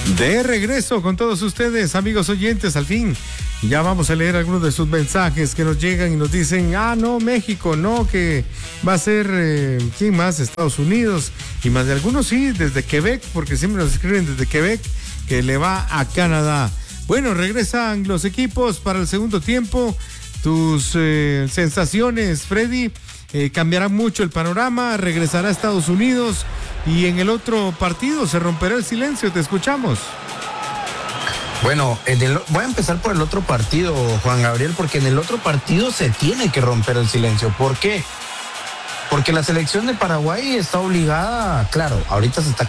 De regreso con todos ustedes, amigos oyentes, al fin. Ya vamos a leer algunos de sus mensajes que nos llegan y nos dicen, no, México, no, que va a ser, ¿quién más? Estados Unidos. Y más de algunos sí, desde Quebec, porque siempre nos escriben desde Quebec, que le va a Canadá. Bueno, regresan los equipos para el segundo tiempo. Tus sensaciones, Freddy, cambiará mucho el panorama, regresará a Estados Unidos y en el otro partido se romperá el silencio. Te escuchamos. Bueno, voy a empezar por el otro partido, Juan Gabriel, porque en el otro partido se tiene que romper el silencio. ¿Por qué? Porque la selección de Paraguay está obligada, claro, ahorita se está